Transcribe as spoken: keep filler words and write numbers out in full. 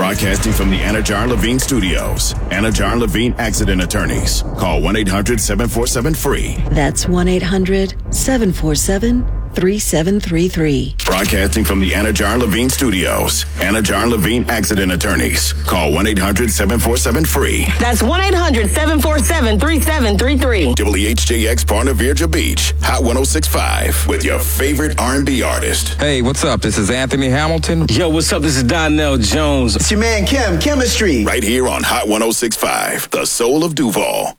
Broadcasting from the Anajar Levine Studios. Anajar Levine Accident Attorneys. Call one eight hundred seven four seven free. That's one eight hundred seven four seven three seven three three. Broadcasting from the Anajar Levine Studios. Anajar Levine Accident Attorneys. Call one eight hundred seven four seven free. That's one eight hundred seven four seven three seven three three. W H J X Ponte Vedra Beach. Hot one oh six point five with your favorite R and B artist. Hey, what's up? This is Anthony Hamilton. Yo, what's up? This is Donnell Jones. It's your man Kim, Chemistry. Right here on Hot one oh six point five, the soul of Duval.